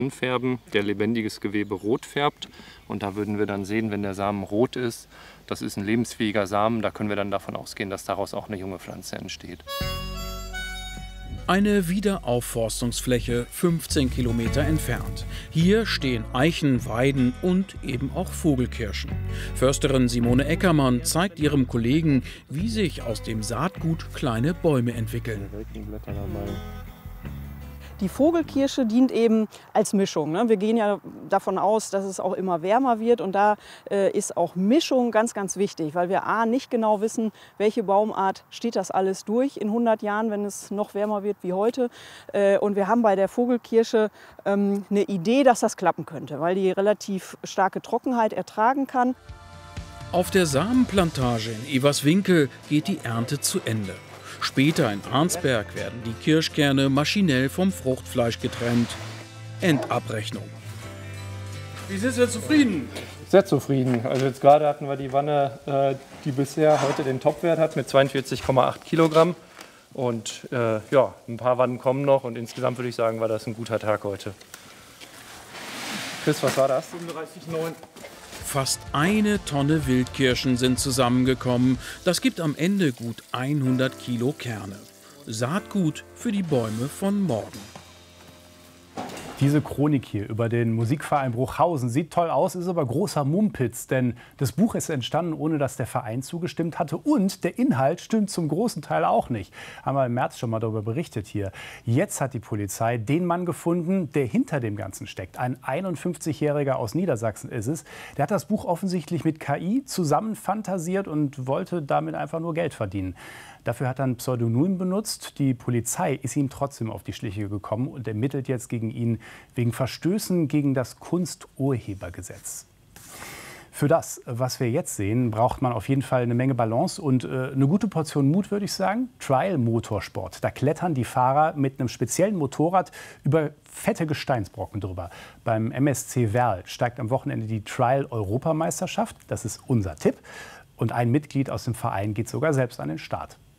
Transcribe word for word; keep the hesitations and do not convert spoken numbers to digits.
färben, der lebendiges Gewebe rot färbt. Und da würden wir dann sehen, wenn der Samen rot ist, das ist ein lebensfähiger Samen, da können wir dann davon ausgehen, dass daraus auch eine junge Pflanze entsteht. Eine Wiederaufforstungsfläche fünfzehn Kilometer entfernt. Hier stehen Eichen, Weiden und eben auch Vogelkirschen. Försterin Simone Eckermann zeigt ihrem Kollegen, wie sich aus dem Saatgut kleine Bäume entwickeln. Die Vogelkirsche dient eben als Mischung. Wir gehen ja davon aus, dass es auch immer wärmer wird. Und da ist auch Mischung ganz, ganz wichtig, weil wir a. nicht genau wissen, welche Baumart steht das alles durch in hundert Jahren, wenn es noch wärmer wird wie heute. Und wir haben bei der Vogelkirsche eine Idee, dass das klappen könnte, weil die relativ starke Trockenheit ertragen kann. Auf der Samenplantage in Everswinkel geht die Ernte zu Ende. Später in Arnsberg werden die Kirschkerne maschinell vom Fruchtfleisch getrennt. Endabrechnung. Wie sind Sie zufrieden? Sehr zufrieden. Also jetzt gerade hatten wir die Wanne, äh, die bisher heute den Topwert hat mit zweiundvierzig Komma acht Kilogramm. Und äh, ja, ein paar Wannen kommen noch und insgesamt würde ich sagen, war das ein guter Tag heute. Chris, was war das? siebenunddreißig Komma neun. Fast eine Tonne Wildkirschen sind zusammengekommen. Das gibt am Ende gut hundert Kilo Kerne. Saatgut für die Bäume von morgen. Diese Chronik hier über den Musikverein Bruchhausen sieht toll aus, ist aber großer Mumpitz, denn das Buch ist entstanden, ohne dass der Verein zugestimmt hatte und der Inhalt stimmt zum großen Teil auch nicht. Haben wir im März schon mal darüber berichtet hier. Jetzt hat die Polizei den Mann gefunden, der hinter dem Ganzen steckt. Ein einundfünfzigjähriger aus Niedersachsen ist es. Der hat das Buch offensichtlich mit K I zusammenfantasiert und wollte damit einfach nur Geld verdienen. Dafür hat er ein Pseudonym benutzt. Die Polizei ist ihm trotzdem auf die Schliche gekommen und ermittelt jetzt gegen ihn wegen Verstößen gegen das Kunsturhebergesetz. Für das, was wir jetzt sehen, braucht man auf jeden Fall eine Menge Balance und äh, eine gute Portion Mut, würde ich sagen. Trial-Motorsport. Da klettern die Fahrer mit einem speziellen Motorrad über fette Gesteinsbrocken drüber. Beim M S C Werl steigt am Wochenende die Trial-Europameisterschaft. Das ist unser Tipp. Und ein Mitglied aus dem Verein geht sogar selbst an den Start.